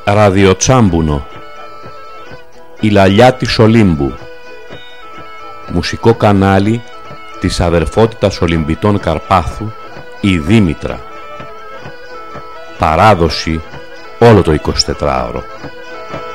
Ραδιοτσάμπουνο, η λαλιά της Ολύμπου, μουσικό κανάλι της αδερφότητας Ολυμπητών Καρπάθου, η Δήμητρα. Παράδοση όλο το 24ωρο.